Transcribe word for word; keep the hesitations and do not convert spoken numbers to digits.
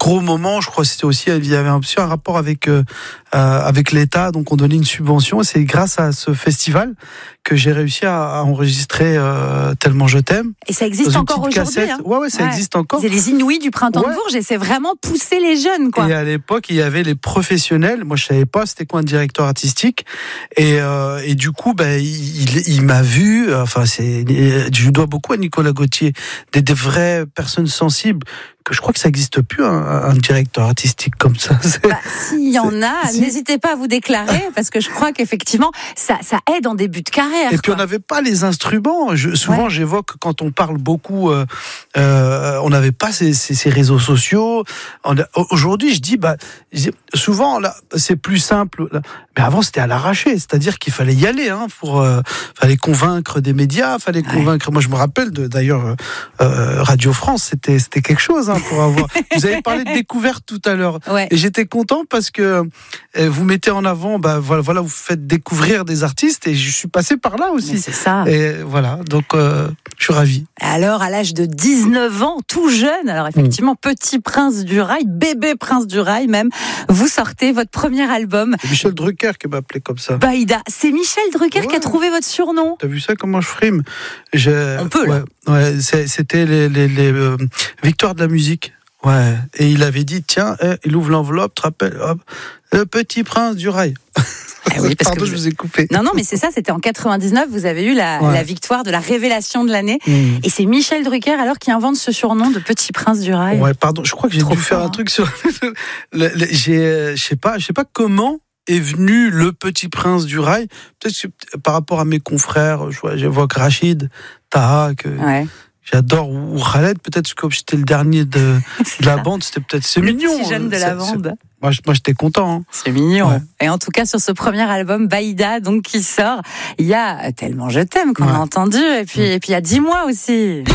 gros moment, je crois que c'était aussi, il y avait un, un rapport avec, euh, avec l'État, donc on donnait une subvention, et c'est grâce à ce festival que j'ai réussi à, à enregistrer euh, Tellement je t'aime. Et ça existe encore aujourd'hui. Hein. Ouais, ouais, ça ouais. existe encore. C'est les Inouïs du Printemps ouais. de Bourges, et c'est vraiment pousser les jeunes, quoi. Et à l'époque, il y avait les professionnels. Moi, je savais pas c'était quoi un directeur artistique. Et, euh, et du coup, ben, il, il, il m'a vu. Enfin, c'est, je dois beaucoup à Nicolas Gauthier, des, des vraies personnes sensibles. Que je crois que ça n'existe plus un, un directeur artistique comme ça. Bah, s'il y en a, si. n'hésitez pas à vous déclarer parce que je crois qu'effectivement ça, ça aide en début de carrière. Et quoi. Puis on n'avait pas les instruments. Je, souvent ouais. j'évoque quand on parle beaucoup, euh, euh, on n'avait pas ces, ces, ces réseaux sociaux. On, aujourd'hui, je dis, bah, souvent là, c'est plus simple. Mais avant, c'était à l'arraché, c'est-à-dire qu'il fallait y aller. Hein, pour, euh, fallait convaincre des médias, fallait ouais. convaincre. Moi, je me rappelle de, d'ailleurs euh, Radio France, c'était c'était quelque chose. Hein, pour avoir. Vous avez parlé de découverte tout à l'heure, ouais. et j'étais content parce que euh, vous mettez en avant, bah voilà, voilà, vous faites découvrir des artistes, et je suis passé par là aussi. Mais c'est ça. Et voilà, donc euh, je suis ravi. Alors, à l'âge de dix-neuf ans, tout jeune, alors effectivement, mmh. petit prince du rail, bébé prince du rail même, vous sortez votre premier album. C'est Michel Drucker qui m'a appelé comme ça. Baïda, c'est Michel Drucker ouais. qui a trouvé votre surnom. T'as vu ça, comment je frime? Je... On peut, là. Ouais, ouais, c'était les, les, les euh, victoires de la musique. Ouais, et il avait dit, tiens, eh, il ouvre l'enveloppe, te rappelle, hop, le petit prince du rail. Ah oui, parce Pardon, que je vous ai coupé. Non, non, mais c'est ça, c'était en quatre-vingt-dix-neuf, vous avez eu la, ouais. la victoire de la révélation de l'année. Mmh. Et c'est Michel Drucker, alors, qui invente ce surnom de petit prince du rail. Ouais, pardon, je crois que j'ai Trop dû fort, faire un hein. truc sur. le, le, j'ai, je sais pas, je sais pas comment est venu le petit prince du rail. Peut-être que par rapport à mes confrères, je vois, j'évoque Rachid, Taha, que. Ouais. J'adore, ou Khaled, peut-être que j'étais le dernier de, de la ça. bande, c'était peut-être, c'est le mignon. Le petit jeune de la bande. Moi, moi, j'étais content. Hein. C'est mignon. Ouais. Et en tout cas, sur ce premier album, Baïda, donc, qui sort, il y a Tellement je t'aime qu'on ouais. a entendu, et puis, ouais. et puis il y a dix mois aussi.